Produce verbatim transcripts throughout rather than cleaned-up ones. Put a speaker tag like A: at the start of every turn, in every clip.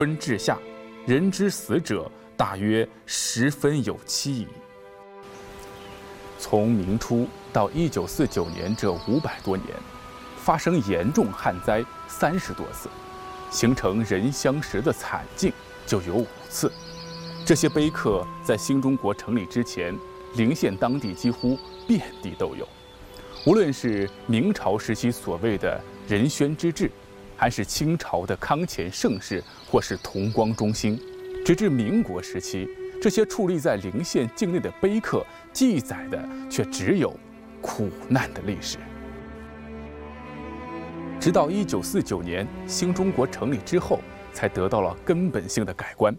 A: 春至夏，人之死者大约十分有七矣。从明初到一九四九年这五百多年，发生严重旱灾三十多次，形成人相食的惨境就有五次。这些碑刻在新中国成立之前，临县当地几乎遍地都有。无论是明朝时期所谓的仁宣之治，还是清朝的康乾盛世，或是同光中兴，直至民国时期，这些矗立在临县境内的碑刻，记载的却只有苦难的历史。直到一九四九年新中国成立之后，才得到了根本性的改观。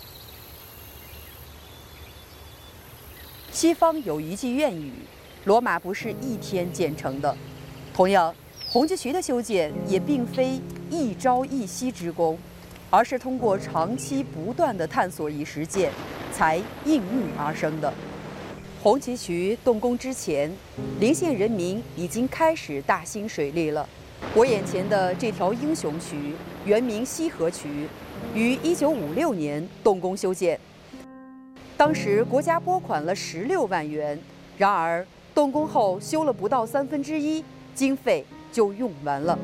B: 西方有一句谚语：“罗马不是一天建成的。”同样，红旗渠的修建也并非一朝一夕之功，而是通过长期不断的探索与实践，才应运而生的。红旗渠动工之前，临县人民已经开始大兴水利了。我眼前的这条英雄渠，原名西河渠，于一九五六年动工修建。当时国家拨款了十六万元，然而动工后修了不到三分之一，经费就用完了。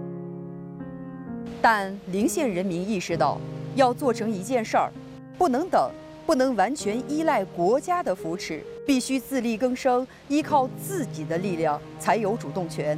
B: 但临县人民意识到，要做成一件事儿，不能等，不能完全依赖国家的扶持，必须自力更生，依靠自己的力量才有主动权。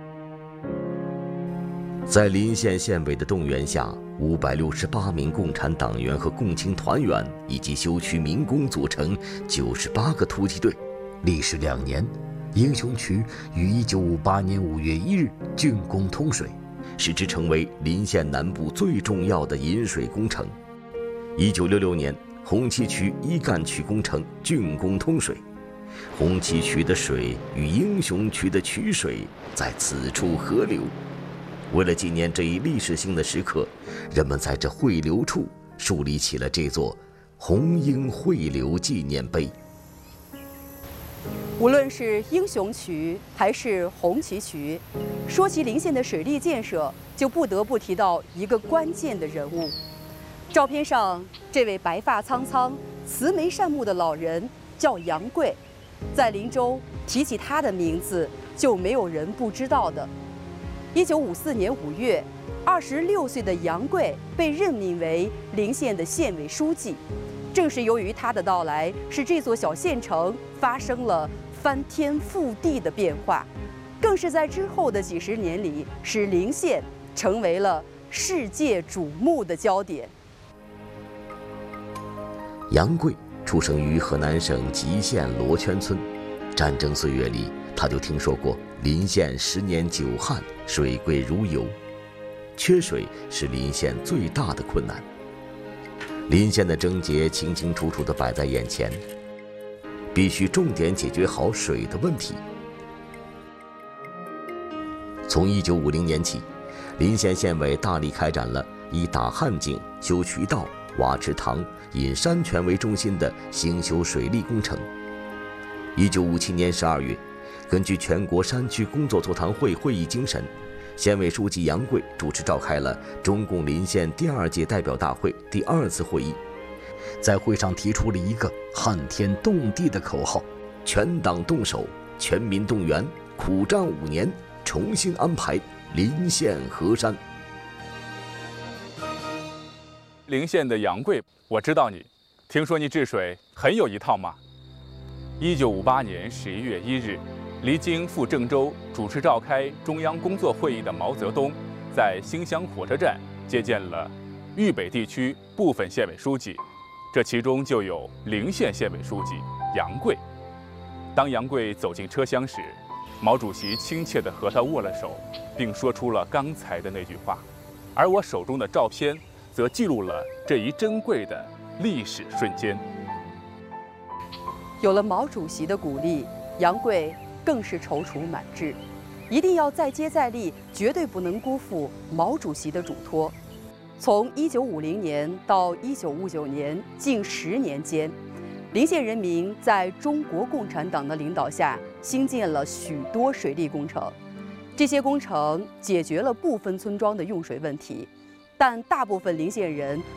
C: 在临县县委的动员下，五百六十八名共产党员和共青团员以及修区民工组成九十八个突击队。历时两年，英雄渠于一九五八年五月一日竣工通水，使之成为临县南部最重要的引水工程。一九六六年，红旗渠一干渠工程竣工通水，红旗渠的水与英雄渠的渠水在此处合流。为了纪念这一历史性的时刻，人们在这汇流处树立起了这座红英汇流纪念碑。
B: 无论是英雄渠还是红旗渠，说起临县的水利建设，就不得不提到一个关键的人物。照片上这位白发苍苍、慈眉善目的老人叫杨贵，在林州提起他的名字，就没有人不知道的。一九五四年五月，二十六岁的杨贵被任命为临县的县委书记。正是由于他的到来，使这座小县城发生了翻天覆地的变化，更是在之后的几十年里，使临县成为了世界瞩目的焦点。
C: 杨贵出生于河南省吉县罗圈村，战争岁月里，他就听说过临县十年久旱，水贵如油，缺水是临县最大的困难。临县的症结清清楚楚地摆在眼前，必须重点解决好水的问题。从一九五零年起，临县县委大力开展了以打旱井、修渠道、挖池塘、引山泉为中心的兴修水利工程。一九五七年十二月，根据全国山区工作座谈会会议精神，县委书记杨贵主持召开了中共临县第二届代表大会第二次会议，在会上提出了一个撼天动地的口号：全党动手，全民动员，苦战五年，重新安排临县河山。
A: 临县的杨贵，我知道你，听说你治水很有一套嘛。一九五八年十一月一日，离京赴郑州主持召开中央工作会议的毛泽东，在兴乡火车站接见了豫北地区部分县委书记，这其中就有临县县委书记杨贵。当杨贵走进车厢时，毛主席亲切地和他握了手，并说出了刚才的那句话，而我手中的照片则记录了这一珍贵的历史瞬间。
B: 有了毛主席的鼓励，杨贵更是踌躇满志，一定要再接再厉，绝对不能辜负毛主席的嘱托。从一九五零年到一九五九年近十年间，临县人民在中国共产党的领导下兴建了许多水利工程，这些工程解决了部分村庄的用水问题， 但大部分临县人